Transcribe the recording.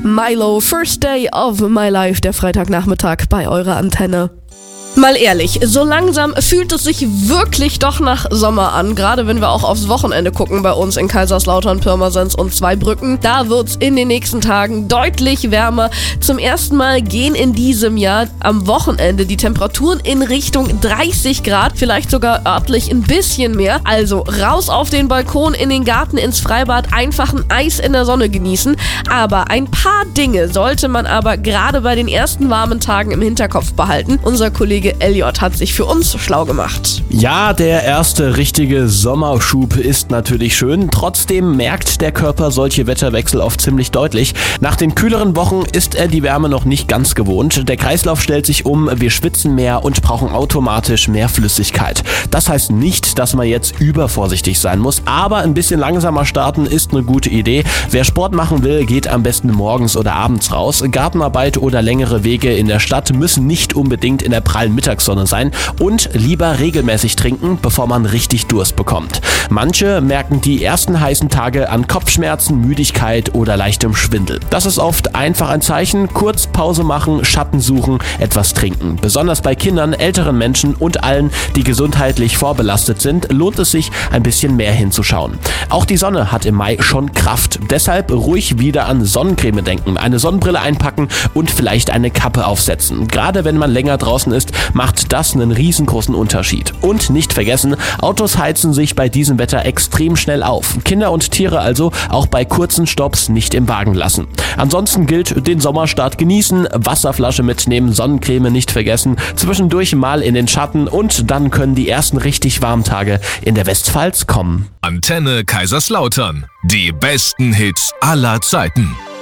Milo, First Day of My Life, der Freitagnachmittag bei eurer Antenne. Mal ehrlich, so langsam fühlt es sich wirklich doch nach Sommer an, gerade wenn wir auch aufs Wochenende gucken bei uns in Kaiserslautern, Pirmasens und Zweibrücken. Da wird's in den nächsten Tagen deutlich wärmer. Zum ersten Mal gehen in diesem Jahr am Wochenende die Temperaturen in Richtung 30 Grad, vielleicht sogar örtlich ein bisschen mehr. Also raus auf den Balkon, in den Garten, ins Freibad, einfach ein Eis in der Sonne genießen. Aber ein paar Dinge sollte man aber gerade bei den ersten warmen Tagen im Hinterkopf behalten. Unser Kollege Elliot hat sich für uns schlau gemacht. Ja, der erste richtige Sommerschub ist natürlich schön. Trotzdem merkt der Körper solche Wetterwechsel oft ziemlich deutlich. Nach den kühleren Wochen ist er die Wärme noch nicht ganz gewohnt. Der Kreislauf stellt sich um, wir schwitzen mehr und brauchen automatisch mehr Flüssigkeit. Das heißt nicht, dass man jetzt übervorsichtig sein muss, aber ein bisschen langsamer starten ist eine gute Idee. Wer Sport machen will, geht am besten morgens oder abends raus. Gartenarbeit oder längere Wege in der Stadt müssen nicht unbedingt in der prallen Mittagssonne sein und lieber regelmäßig trinken, bevor man richtig Durst bekommt. Manche merken die ersten heißen Tage an Kopfschmerzen, Müdigkeit oder leichtem Schwindel. Das ist oft einfach ein Zeichen, kurz Pause machen, Schatten suchen, etwas trinken. Besonders bei Kindern, älteren Menschen und allen, die gesundheitlich vorbelastet sind, lohnt es sich, ein bisschen mehr hinzuschauen. Auch die Sonne hat im Mai schon Kraft. Deshalb ruhig wieder an Sonnencreme denken, eine Sonnenbrille einpacken und vielleicht eine Kappe aufsetzen. Gerade wenn man länger draußen ist, macht das einen riesengroßen Unterschied. Und nicht vergessen, Autos heizen sich bei diesem Wetter extrem schnell auf. Kinder und Tiere also auch bei kurzen Stopps nicht im Wagen lassen. Ansonsten gilt, den Sommerstart genießen, Wasserflasche mitnehmen, Sonnencreme nicht vergessen, zwischendurch mal in den Schatten und dann können die ersten richtig warmen Tage in der Westpfalz kommen. Antenne Kaiserslautern. Die besten Hits aller Zeiten.